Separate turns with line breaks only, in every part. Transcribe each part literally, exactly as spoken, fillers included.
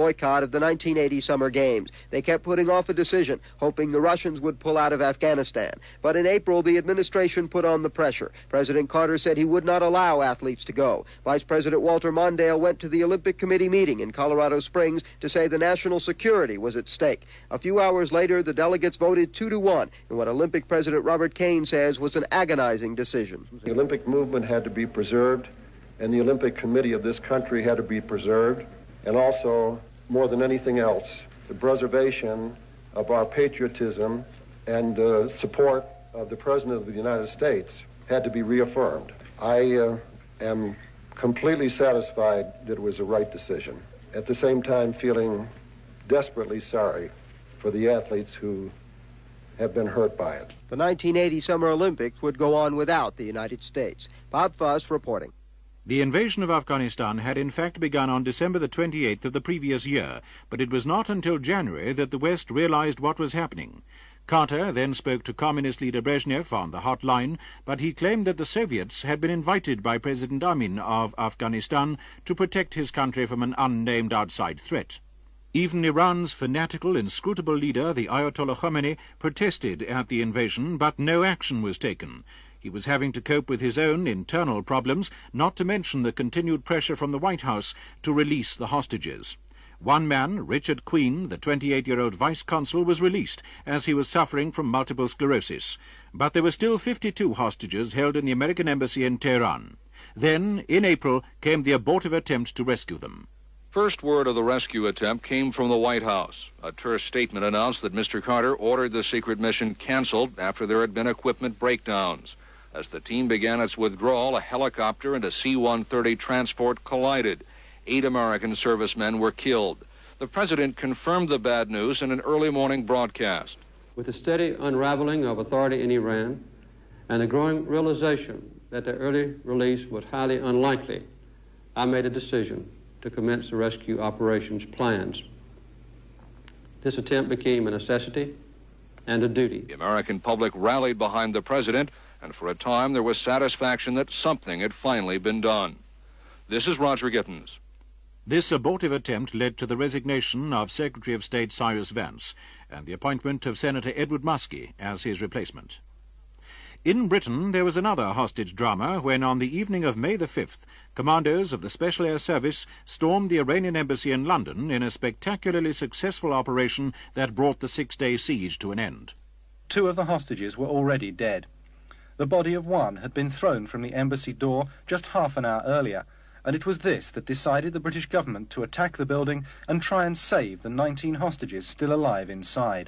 boycott of the nineteen eighty Summer Games. They kept putting off a decision, hoping the Russians would pull out of Afghanistan. But in April, the administration put on the pressure. President Carter said he would not allow athletes to go. Vice President Walter Mondale went to the Olympic Committee meeting in Colorado Springs to say the national security was at stake. A few hours later, the delegates voted two to one in what Olympic President Robert Kane says was an agonizing decision.
The Olympic movement had to be preserved, and the Olympic Committee of this country had to be preserved, and also, more than anything else, the preservation of our patriotism and uh, support of the President of the United States had to be reaffirmed. I uh, am completely satisfied that it was the right decision, at the same time feeling desperately sorry for the athletes who have been hurt by it.
The nineteen eighty Summer Olympics would go on without the United States. Bob Fuss reporting.
The invasion of Afghanistan had in fact begun on December the twenty-eighth of the previous year, but it was not until January that the West realized what was happening. Carter then spoke to Communist leader Brezhnev on the hotline, but he claimed that the Soviets had been invited by President Amin of Afghanistan to protect his country from an unnamed outside threat. Even Iran's fanatical, inscrutable leader, the Ayatollah Khomeini, protested at the invasion, but no action was taken. He was having to cope with his own internal problems, not to mention the continued pressure from the White House to release the hostages. One man, Richard Queen, the twenty-eight-year-old vice consul, was released as he was suffering from multiple sclerosis. But there were still fifty-two hostages held in the American embassy in Tehran. Then, in April, came the abortive attempt to rescue them.
First word of the rescue attempt came from the White House. A terse statement announced that Mister Carter ordered the secret mission canceled after there had been equipment breakdowns. As the team began its withdrawal, a helicopter and a C one thirty transport collided. Eight American servicemen were killed. The president confirmed the bad news in an early morning broadcast.
With the steady unraveling of authority in Iran and the growing realization that their early release was highly unlikely, I made a decision to commence the rescue operations plans. This attempt became a necessity and a duty.
The American public rallied behind the president, and for a time there was satisfaction that something had finally been done. This is Roger Gittins.
This abortive attempt led to the resignation of Secretary of State Cyrus Vance and the appointment of Senator Edward Muskie as his replacement. In Britain, there was another hostage drama when, on the evening of May the fifth, commandos of the Special Air Service stormed the Iranian embassy in London in a spectacularly successful operation that brought the six-day siege to an end.
Two of the hostages were already dead. The body of one had been thrown from the embassy door just half an hour earlier, and it was this that decided the British government to attack the building and try and save the nineteen hostages still alive inside.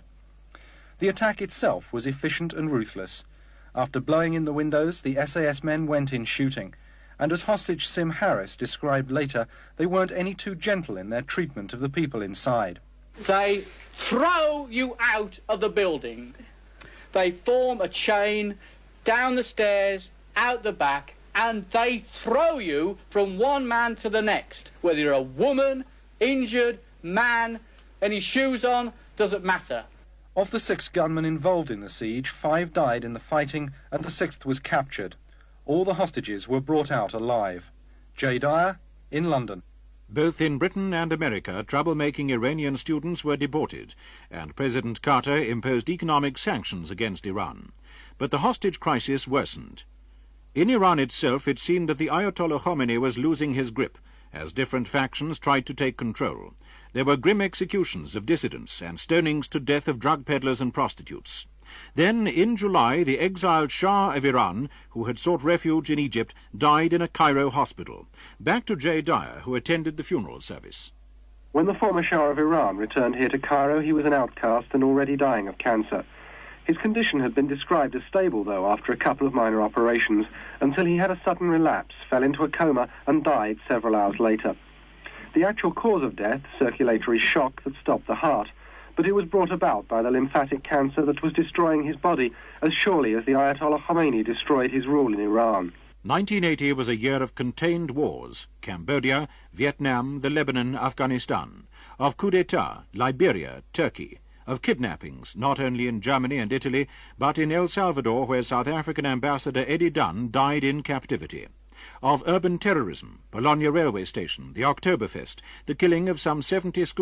The attack itself was efficient and ruthless. After blowing in the windows, the S A S men went in shooting, and as hostage Sim Harris described later, they weren't any too gentle in their treatment of the people inside.
They throw you out of the building. They form a chain down the stairs, out the back, and they throw you from one man to the next. Whether you're a woman, injured, man, any shoes on, doesn't matter.
Of the six gunmen involved in the siege, five died in the fighting and the sixth was captured. All the hostages were brought out alive. Jay Dyer, in London.
Both in Britain and America, troublemaking Iranian students were deported, and President Carter imposed economic sanctions against Iran. But the hostage crisis worsened. In Iran itself, it seemed that the Ayatollah Khomeini was losing his grip, as different factions tried to take control. There were grim executions of dissidents and stonings to death of drug peddlers and prostitutes. Then, in July, the exiled Shah of Iran, who had sought refuge in Egypt, died in a Cairo hospital. Back to Jay Dyer, who attended the funeral service.
When the former Shah of Iran returned here to Cairo, he was an outcast and already dying of cancer. His condition had been described as stable, though, after a couple of minor operations, until he had a sudden relapse, fell into a coma, and died several hours later. The actual cause of death, circulatory shock that stopped the heart, but it was brought about by the lymphatic cancer that was destroying his body as surely as the Ayatollah Khomeini destroyed his rule in Iran.
nineteen eighty was a year of contained wars, Cambodia, Vietnam, the Lebanon, Afghanistan, of coup d'etat, Liberia, Turkey, of kidnappings, not only in Germany and Italy, but in El Salvador, where South African Ambassador Eddie Dunn died in captivity, of urban terrorism, Bologna railway station, the Oktoberfest, the killing of some seventy school